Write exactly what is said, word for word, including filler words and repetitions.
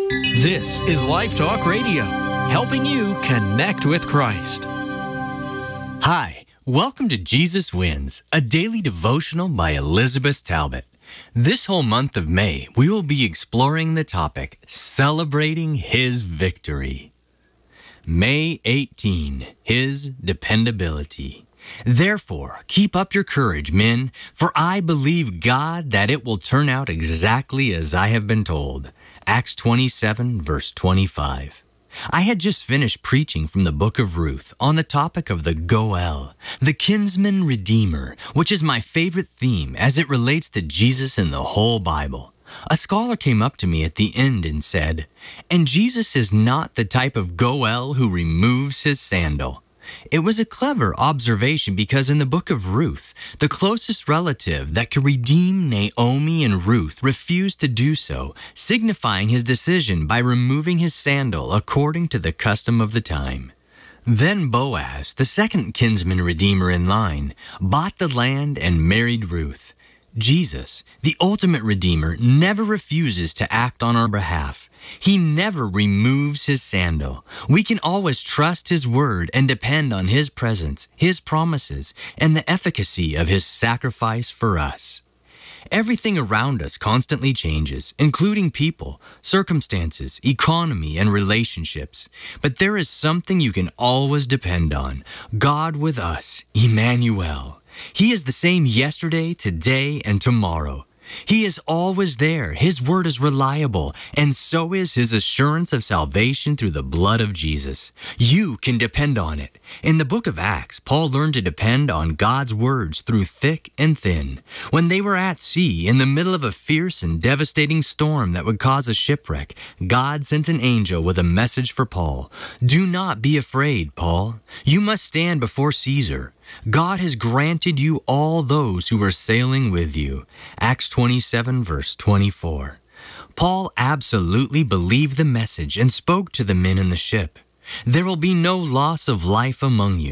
This is Life Talk Radio, helping you connect with Christ. Hi, welcome to Jesus Wins, a daily devotional by Elizabeth Talbot. This whole month of May, we will be exploring the topic, Celebrating His Victory. May eighteenth, His Dependability. Therefore, keep up your courage, men, for I believe God that it will turn out exactly as I have been told. Acts twenty-seven, verse twenty-five. I had just finished preaching from the book of Ruth on the topic of the Goel, the kinsman redeemer, which is my favorite theme as it relates to Jesus in the whole Bible. A scholar came up to me at the end and said, "And Jesus is not the type of Goel who removes his sandal." It was a clever observation because in the book of Ruth, the closest relative that could redeem Naomi and Ruth refused to do so, signifying his decision by removing his sandal according to the custom of the time. Then Boaz, the second kinsman redeemer in line, bought the land and married Ruth. Jesus, the ultimate redeemer, never refuses to act on our behalf. He never removes his sandal. We can always trust his word and depend on his presence, his promises, and the efficacy of his sacrifice for us. Everything around us constantly changes, including people, circumstances, economy, and relationships. But there is something you can always depend on: God with us, Emmanuel. He is the same yesterday, today, and tomorrow. He is always there. His word is reliable, and so is his assurance of salvation through the blood of Jesus. You can depend on it. In the book of Acts, Paul learned to depend on God's words through thick and thin. When they were at sea, in the middle of a fierce and devastating storm that would cause a shipwreck, God sent an angel with a message for Paul. "Do not be afraid, Paul. You must stand before Caesar. God has granted you all those who are sailing with you." Acts twenty-seven, verse twenty-four. Paul absolutely believed the message and spoke to the men in the ship. "There will be no loss of life among you.